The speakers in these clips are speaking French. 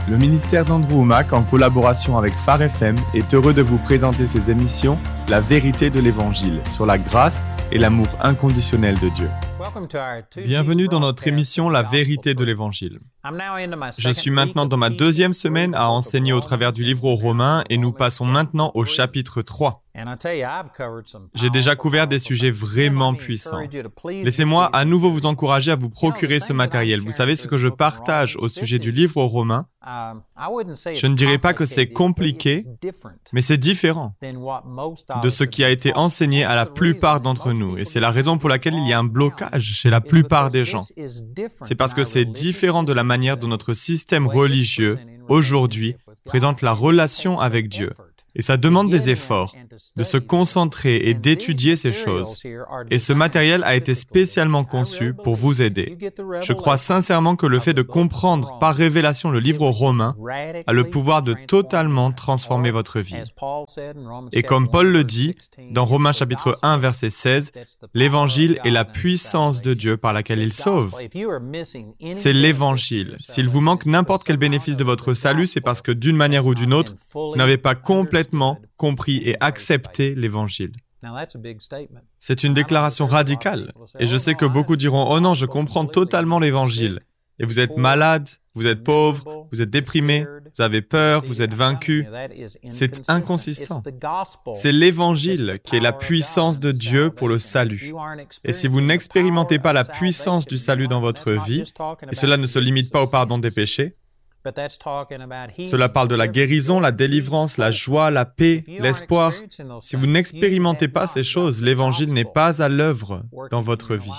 Le ministère d'Andrew Wommack, en collaboration avec Phare FM, est heureux de vous présenter ses émissions « La vérité de l'Évangile » sur la grâce et l'amour inconditionnel de Dieu. Bienvenue dans notre émission « La vérité de l'Évangile ». Je suis maintenant dans ma deuxième semaine à enseigner au travers du livre aux Romains et nous passons maintenant au chapitre 3. J'ai déjà couvert des sujets vraiment puissants. Laissez-moi à nouveau vous encourager à vous procurer ce matériel. Vous savez ce que je partage au sujet du livre aux Romains? Je ne dirais pas que c'est compliqué, mais c'est différent de ce qui a été enseigné à la plupart d'entre nous. Et c'est la raison pour laquelle il y a un blocage chez la plupart des gens. C'est parce que c'est différent de la manière dont notre système religieux, aujourd'hui, présente la relation avec Dieu. Et ça demande des efforts, de se concentrer et d'étudier ces choses. Et ce matériel a été spécialement conçu pour vous aider. Je crois sincèrement que le fait de comprendre par révélation le livre aux Romains a le pouvoir de totalement transformer votre vie. Et comme Paul le dit, dans Romains chapitre 1, verset 16, l'Évangile est la puissance de Dieu par laquelle il sauve. C'est l'Évangile. S'il vous manque n'importe quel bénéfice de votre salut, c'est parce que d'une manière ou d'une autre, vous n'avez pas complètement compris et accepté l'Évangile. C'est une déclaration radicale. Et je sais que beaucoup diront « Oh non, je comprends totalement l'Évangile. » Et vous êtes malade, vous êtes pauvre, vous êtes déprimé, vous avez peur, vous êtes vaincu. C'est inconsistant. C'est l'Évangile qui est la puissance de Dieu pour le salut. Et si vous n'expérimentez pas la puissance du salut dans votre vie, et cela ne se limite pas au pardon des péchés, cela parle de la guérison, la délivrance, la joie, la paix, l'espoir. Si vous n'expérimentez pas ces choses, l'Évangile n'est pas à l'œuvre dans votre vie.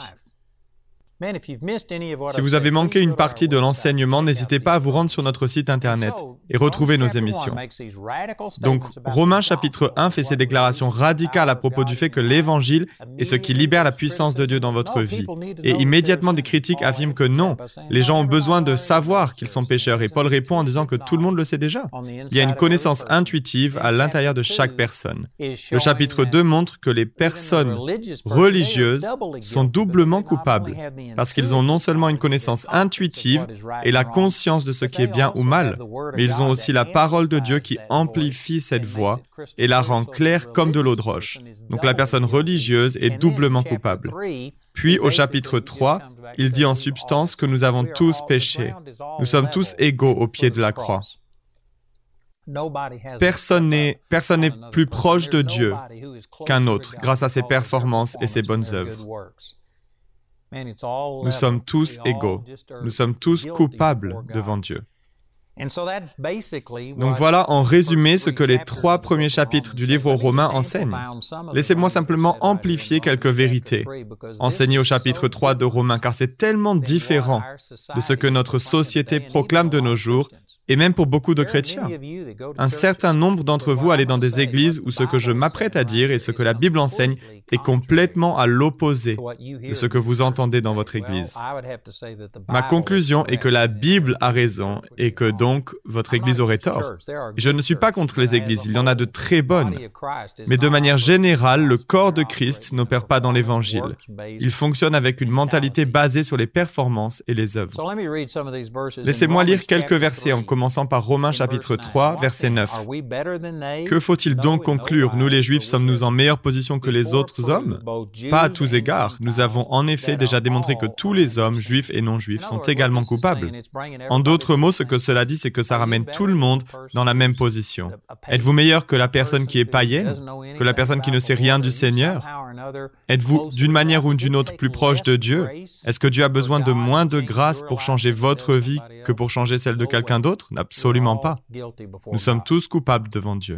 Si vous avez manqué une partie de l'enseignement, n'hésitez pas à vous rendre sur notre site Internet et retrouver nos émissions. Donc, Romains chapitre 1 fait ces déclarations radicales à propos du fait que l'Évangile est ce qui libère la puissance de Dieu dans votre vie. Et immédiatement, des critiques affirment que non, les gens ont besoin de savoir qu'ils sont pécheurs. Et Paul répond en disant que tout le monde le sait déjà. Il y a une connaissance intuitive à l'intérieur de chaque personne. Le chapitre 2 montre que les personnes religieuses sont doublement coupables, parce qu'ils ont non seulement une connaissance intuitive et la conscience de ce qui est bien ou mal, mais ils ont aussi la parole de Dieu qui amplifie cette voix et la rend claire comme de l'eau de roche. Donc la personne religieuse est doublement coupable. Puis au chapitre 3, il dit en substance que nous avons tous péché. Nous sommes tous égaux au pied de la croix. Personne n'est plus proche de Dieu qu'un autre grâce à ses performances et ses bonnes œuvres. Nous sommes tous égaux. Nous sommes tous coupables devant Dieu. Donc voilà en résumé ce que les 3 premiers chapitres du livre aux Romains enseignent. Laissez-moi simplement amplifier quelques vérités enseignées au chapitre 3 de Romains, car c'est tellement différent de ce que notre société proclame de nos jours, et même pour beaucoup de chrétiens. Un certain nombre d'entre vous allez dans des églises où ce que je m'apprête à dire et ce que la Bible enseigne est complètement à l'opposé de ce que vous entendez dans votre église. Ma conclusion est que la Bible a raison et que donc votre église aurait tort. Je ne suis pas contre les églises, il y en a de très bonnes. Mais de manière générale, le corps de Christ n'opère pas dans l'Évangile. Il fonctionne avec une mentalité basée sur les performances et les œuvres. Laissez-moi lire quelques versets en commençant par Romains chapitre 3, verset 9. « Que faut-il donc conclure? Nous les Juifs, sommes-nous en meilleure position que les autres hommes? Pas à tous égards. Nous avons en effet déjà démontré que tous les hommes, juifs et non-juifs, sont également coupables. » En d'autres mots, ce que cela dit, c'est que ça ramène tout le monde dans la même position. Êtes-vous meilleur que la personne qui est païenne? Que la personne qui ne sait rien du Seigneur? Êtes-vous d'une manière ou d'une autre plus proche de Dieu? Est-ce que Dieu a besoin de moins de grâce pour changer votre vie que pour changer celle de quelqu'un d'autre? Absolument pas. Nous sommes tous coupables devant Dieu.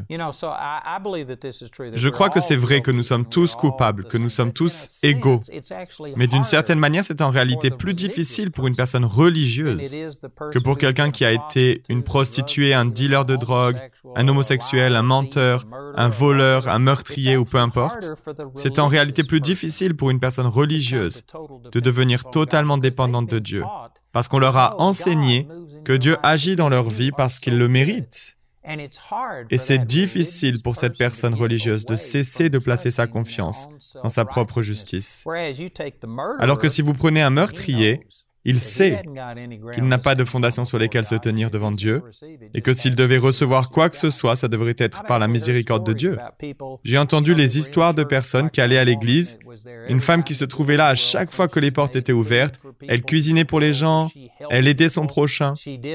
Je crois que c'est vrai que nous sommes tous coupables, que nous sommes tous égaux. Mais d'une certaine manière, c'est en réalité plus difficile pour une personne religieuse que pour quelqu'un qui a été une prostituée, un dealer de drogue, un homosexuel, un menteur, un voleur, un meurtrier ou peu importe. C'est en réalité plus difficile pour une personne religieuse de devenir totalement dépendante de Dieu, parce qu'on leur a enseigné que Dieu agit dans leur vie parce qu'ils le méritent. Et c'est difficile pour cette personne religieuse de cesser de placer sa confiance dans sa propre justice. Alors que si vous prenez un meurtrier, Il sait qu'il n'a pas de fondation sur lesquelles se tenir devant Dieu et que s'il devait recevoir quoi que ce soit, ça devrait être par la miséricorde de Dieu. J'ai entendu les histoires de personnes qui allaient à l'église, une femme qui se trouvait là à chaque fois que les portes étaient ouvertes, elle cuisinait pour les gens, elle aidait son prochain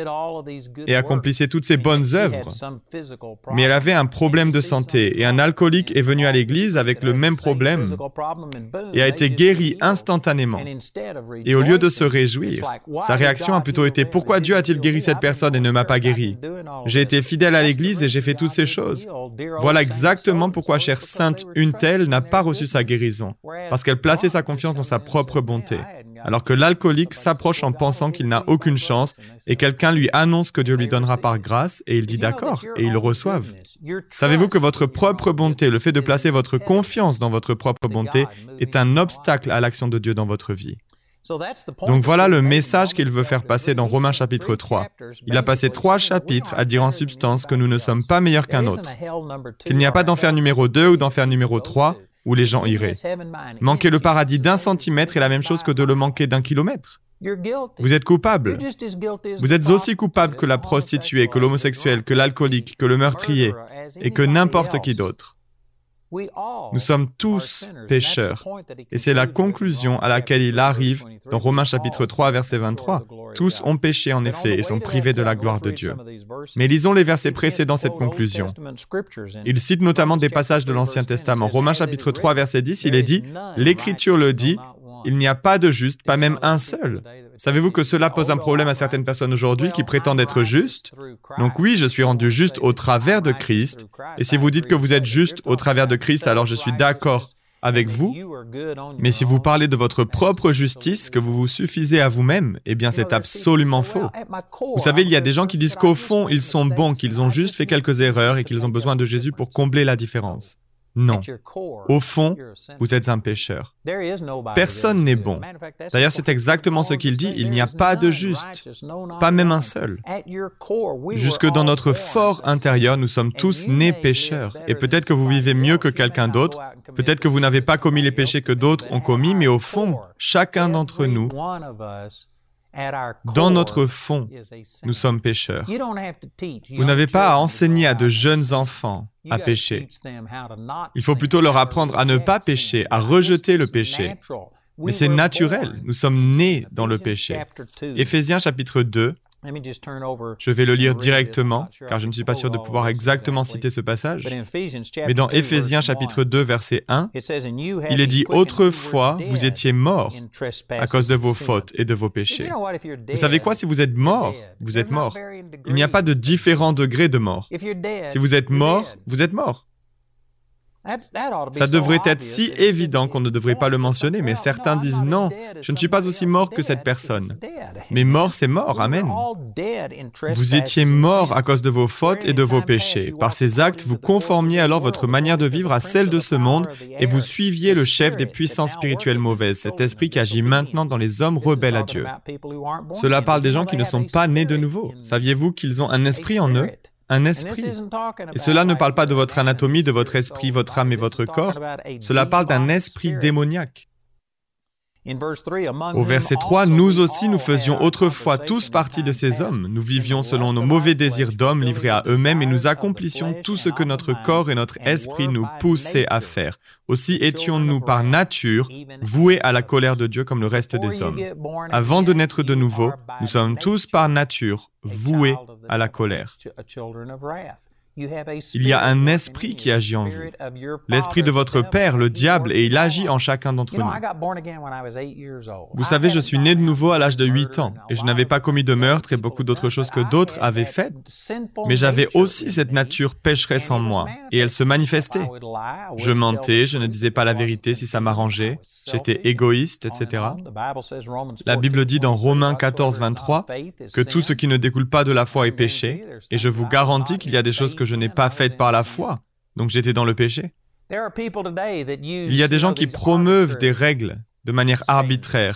et accomplissait toutes ces bonnes œuvres. Mais elle avait un problème de santé et un alcoolique est venu à l'église avec le même problème et a été guéri instantanément. Et au lieu de se réjouir, sa réaction a plutôt été « Pourquoi Dieu a-t-il guéri cette personne et ne m'a pas guéri? J'ai été fidèle à l'église et j'ai fait toutes ces choses. » Voilà exactement pourquoi chère sainte une telle n'a pas reçu sa guérison, parce qu'elle plaçait sa confiance dans sa propre bonté, alors que l'alcoolique s'approche en pensant qu'il n'a aucune chance et quelqu'un lui annonce que Dieu lui donnera par grâce et il dit « D'accord » et ils le reçoivent. Savez-vous que votre propre bonté, le fait de placer votre confiance dans votre propre bonté, est un obstacle à l'action de Dieu dans votre vie? Donc voilà le message qu'il veut faire passer dans Romains chapitre 3. Il a passé 3 chapitres à dire en substance que nous ne sommes pas meilleurs qu'un autre, qu'il n'y a pas d'enfer numéro 2 ou d'enfer numéro 3 où les gens iraient. Manquer le paradis d'1 centimètre est la même chose que de le manquer d'1 kilomètre. Vous êtes coupable. Vous êtes aussi coupable que la prostituée, que l'homosexuel, que l'alcoolique, que le meurtrier et que n'importe qui d'autre. Nous sommes tous pécheurs. Et c'est la conclusion à laquelle il arrive dans Romains chapitre 3, verset 23. Tous ont péché en effet et sont privés de la gloire de Dieu. Mais lisons les versets précédant cette conclusion. Il cite notamment des passages de l'Ancien Testament. Romains chapitre 3, verset 10, il est dit « L'Écriture le dit, il n'y a pas de juste, pas même un seul. » Savez-vous que cela pose un problème à certaines personnes aujourd'hui qui prétendent être justes? Donc oui, je suis rendu juste au travers de Christ. Et si vous dites que vous êtes juste au travers de Christ, alors je suis d'accord avec vous. Mais si vous parlez de votre propre justice, que vous vous suffisez à vous-même, eh bien c'est absolument faux. Vous savez, il y a des gens qui disent qu'au fond, ils sont bons, qu'ils ont juste fait quelques erreurs et qu'ils ont besoin de Jésus pour combler la différence. Non. Au fond, vous êtes un pécheur. Personne n'est bon. D'ailleurs, c'est exactement ce qu'il dit. Il n'y a pas de juste, pas même un seul. Jusque dans notre fort intérieur, nous sommes tous nés pécheurs. Et peut-être que vous vivez mieux que quelqu'un d'autre. Peut-être que vous n'avez pas commis les péchés que d'autres ont commis, mais au fond, chacun d'entre nous, dans notre fond, nous sommes pécheurs. Vous n'avez pas à enseigner à de jeunes enfants à pécher. Il faut plutôt leur apprendre à ne pas pécher, à rejeter le péché. Mais c'est naturel, nous sommes nés dans le péché. Éphésiens chapitre 2, je vais le lire directement, car je ne suis pas sûr de pouvoir exactement citer ce passage. Mais dans Éphésiens chapitre 2, verset 1, il est dit « Autrefois, vous étiez morts à cause de vos fautes et de vos péchés. » Vous savez quoi? Si vous êtes mort, vous êtes mort. Il n'y a pas de différents degrés de mort. Si vous êtes mort, vous êtes mort. Ça devrait être si évident qu'on ne devrait pas le mentionner, mais certains disent « Non, je ne suis pas aussi mort que cette personne. » Mais mort, c'est mort, amen. Vous étiez mort à cause de vos fautes et de vos péchés. Par ces actes, vous conformiez alors votre manière de vivre à celle de ce monde et vous suiviez le chef des puissances spirituelles mauvaises, cet esprit qui agit maintenant dans les hommes rebelles à Dieu. Cela parle des gens qui ne sont pas nés de nouveau. Saviez-vous qu'ils ont un esprit en eux? Un esprit. Et cela ne parle pas de votre anatomie, de votre esprit, votre âme et votre corps. Cela parle d'un esprit démoniaque. Au verset 3, « Nous aussi, nous faisions autrefois tous partie de ces hommes. Nous vivions selon nos mauvais désirs d'hommes livrés à eux-mêmes et nous accomplissions tout ce que notre corps et notre esprit nous poussaient à faire. Aussi étions-nous par nature voués à la colère de Dieu comme le reste des hommes. Avant de naître de nouveau, nous sommes tous par nature voués à la colère. » Il y a un esprit qui agit en vous, l'esprit de votre père, le diable, et il agit en chacun d'entre nous. Vous savez, je suis né de nouveau à l'âge de 8 ans, et je n'avais pas commis de meurtre et beaucoup d'autres choses que d'autres avaient faites, mais j'avais aussi cette nature pécheresse en moi, et elle se manifestait. Je mentais, je ne disais pas la vérité si ça m'arrangeait, j'étais égoïste, etc. La Bible dit dans Romains 14, 23 que tout ce qui ne découle pas de la foi est péché, et je vous garantis qu'il y a des choses que je n'ai pas faites par la foi, donc j'étais dans le péché. Il y a des gens qui promeuvent des règles de manière arbitraire,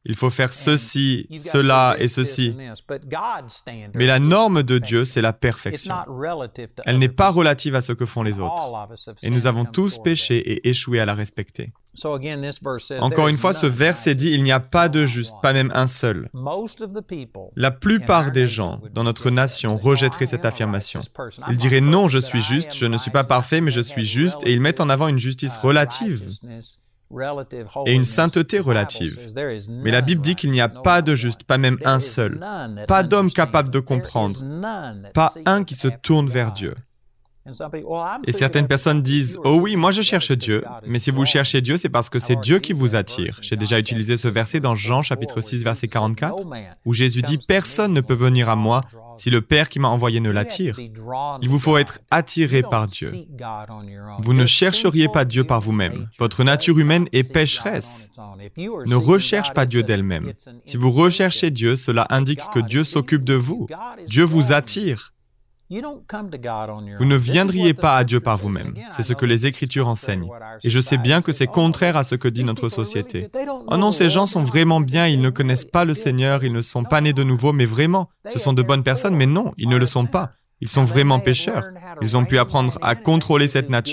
Il faut faire ceci, cela et ceci. Mais la norme de Dieu, c'est la perfection. Elle n'est pas relative à ce que font les autres. Et nous avons tous péché et échoué à la respecter. Encore une fois, ce verset dit, il n'y a pas de juste, pas même un seul. La plupart des gens dans notre nation rejetteraient cette affirmation. Ils diraient, non, je suis juste, je ne suis pas parfait, mais je suis juste, et ils mettent en avant une justice relative et une sainteté relative. Mais la Bible dit qu'il n'y a pas de juste, pas même un seul. Pas d'homme capable de comprendre. Pas un qui se tourne vers Dieu. Et certaines personnes disent, « Oh oui, moi je cherche Dieu. » Mais si vous cherchez Dieu, c'est parce que c'est Dieu qui vous attire. J'ai déjà utilisé ce verset dans Jean chapitre 6, verset 44, où Jésus dit, « Personne ne peut venir à moi si le Père qui m'a envoyé ne l'attire. » Il vous faut être attiré par Dieu. Vous ne chercheriez pas Dieu par vous-même. Votre nature humaine est pécheresse. Ne recherche pas Dieu d'elle-même. Si vous recherchez Dieu, cela indique que Dieu s'occupe de vous. Dieu vous attire. Vous ne viendriez pas à Dieu par vous-même. C'est ce que les Écritures enseignent. Et je sais bien que c'est contraire à ce que dit notre société. Oh non, ces gens sont vraiment bien, ils ne connaissent pas le Seigneur, ils ne sont pas nés de nouveau, mais vraiment, ce sont de bonnes personnes, mais non, ils ne le sont pas. Ils sont vraiment pécheurs. Ils ont pu apprendre à contrôler cette nature